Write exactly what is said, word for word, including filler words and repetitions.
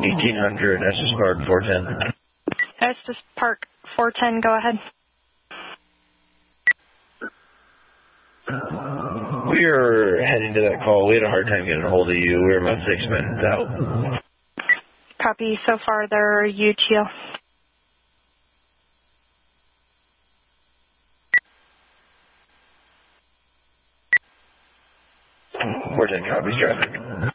eighteen hundred, Estes Park, four ten. Estes Park, four ten, go ahead. We are heading to that call. We had a hard time getting a hold of you. We were about six minutes out. Copy. So far, they're U T L. four ten copies traffic.